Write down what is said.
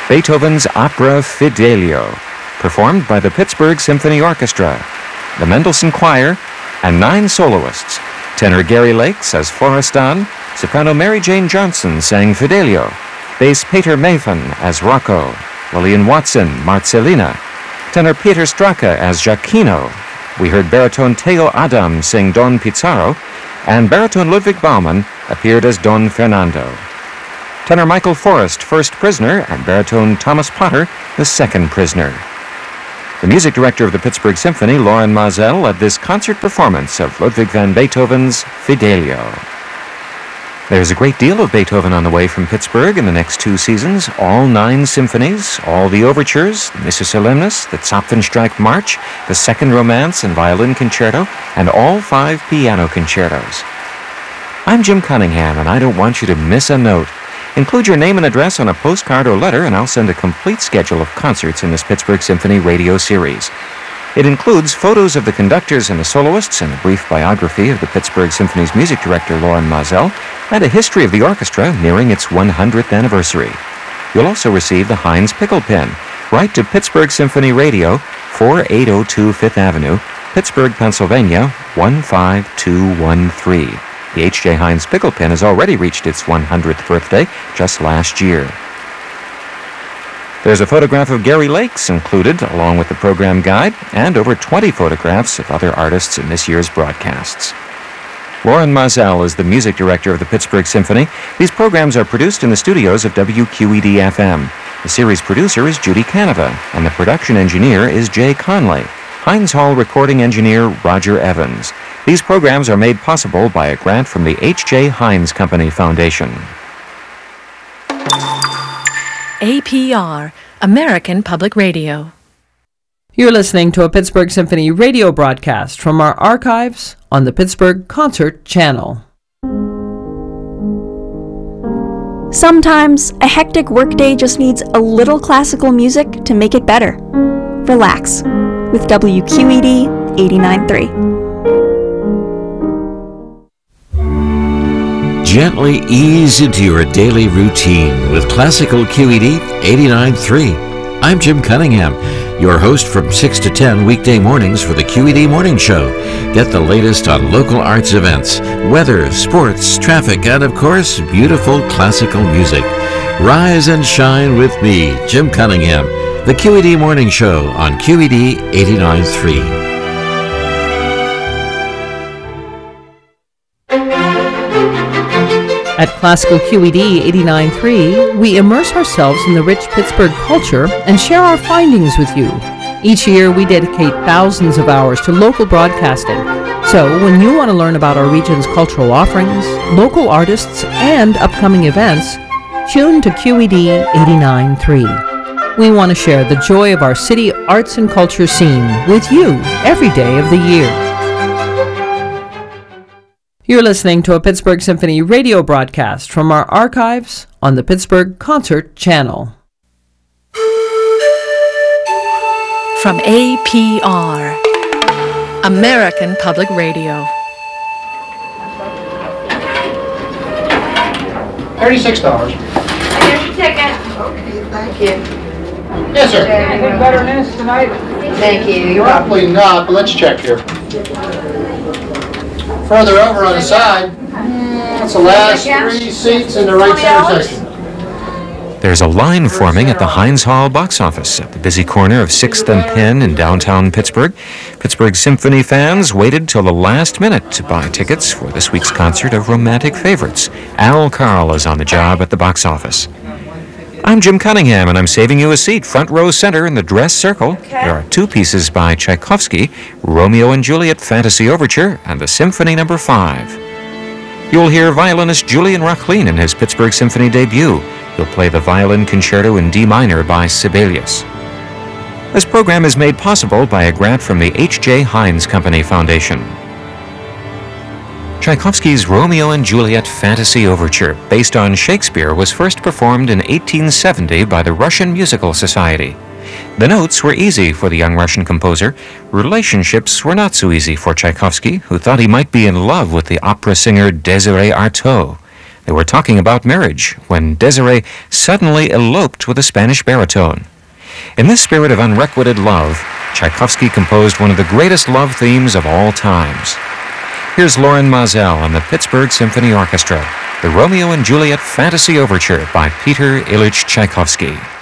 Beethoven's opera Fidelio, performed by the Pittsburgh Symphony Orchestra, the Mendelssohn Choir, and 9 soloists. Tenor Gary Lakes as Florestan, soprano Mary Jane Johnson sang Fidelio, bass Peter Mathan as Rocco, Lillian Watson, Marcellina, tenor Peter Straka as Giacchino. We heard baritone Teo Adam sing Don Pizarro, and baritone Ludwig Baumann appeared as Don Fernando. Tenor Michael Forrest, first prisoner, and baritone Thomas Potter, the second prisoner. The music director of the Pittsburgh Symphony, Loren Mazel, led this concert performance of Ludwig van Beethoven's Fidelio. There's a great deal of Beethoven on the way from Pittsburgh in the next 2 seasons. All 9 symphonies, all the overtures, the Missa Solemnis, the Zapfenstreich March, the Second Romance and Violin Concerto, and all 5 piano concertos. I'm Jim Cunningham, and I don't want you to miss a note. Include your name and address on a postcard or letter, and I'll send a complete schedule of concerts in this Pittsburgh Symphony radio series. It includes photos of the conductors and the soloists and a brief biography of the Pittsburgh Symphony's music director, Loren Mazel, and a history of the orchestra nearing its 100th anniversary. You'll also receive the Heinz Pickle Pin. Write to Pittsburgh Symphony Radio, 4802 Fifth Avenue, Pittsburgh, Pennsylvania, 15213. The H.J. Heinz Pickle Pin has already reached its 100th birthday just last year. There's a photograph of Gary Lakes included, along with the program guide, and over 20 photographs of other artists in this year's broadcasts. Loren Mazel is the music director of the Pittsburgh Symphony. These programs are produced in the studios of WQED-FM. The series producer is Judy Canova, and the production engineer is Jay Conley. Heinz Hall recording engineer Roger Evans. These programs are made possible by a grant from the H.J. Heinz Company Foundation. APR, American Public Radio. You're listening to a Pittsburgh Symphony radio broadcast from our archives on the Pittsburgh Concert Channel. Sometimes a hectic workday just needs a little classical music to make it better. Relax with WQED 89.3. Gently ease into your daily routine with classical QED 89.3. I'm Jim Cunningham, your host from 6 to 10 weekday mornings for the QED Morning Show. Get the latest on local arts events, weather, sports, traffic, and of course, beautiful classical music. Rise and shine with me, Jim Cunningham, the QED Morning Show on QED 89.3. At Classical QED 89.3, we immerse ourselves in the rich Pittsburgh culture and share our findings with you. Each year, we dedicate thousands of hours to local broadcasting. So, when you want to learn about our region's cultural offerings, local artists, and upcoming events, tune to QED 89.3. We want to share the joy of our city arts and culture scene with you every day of the year. You're listening to a Pittsburgh Symphony radio broadcast from our archives on the Pittsburgh Concert Channel. From APR, American Public Radio. $36. Here's your ticket. Okay, thank you. Yes, sir. Anything better than this tonight? Thank you. You're welcome. Probably not, but let's check here. Further over on the side, that's the last 3 seats in the right center section. There's a line forming at the Heinz Hall box office at the busy corner of 6th and Penn in downtown Pittsburgh. Pittsburgh Symphony fans waited till the last minute to buy tickets for this week's concert of romantic favorites. Al Carl is on the job at the box office. I'm Jim Cunningham, and I'm saving you a seat front row center in the dress circle. There are 2 pieces by Tchaikovsky, Romeo and Juliet Fantasy Overture, and the Symphony No. 5. You'll hear violinist Julian Rachlin in his Pittsburgh Symphony debut. He'll play the Violin Concerto in D minor by Sibelius. This program is made possible by a grant from the H.J. Heinz Company Foundation. Tchaikovsky's Romeo and Juliet Fantasy Overture, based on Shakespeare, was first performed in 1870 by the Russian Musical Society. The notes were easy for the young Russian composer. Relationships were not so easy for Tchaikovsky, who thought he might be in love with the opera singer Désirée Artôt. They were talking about marriage when Desiree suddenly eloped with a Spanish baritone. In this spirit of unrequited love, Tchaikovsky composed one of the greatest love themes of all times. Here's Loren Maazel and the Pittsburgh Symphony Orchestra, the Romeo and Juliet Fantasy Overture by Peter Ilyich Tchaikovsky.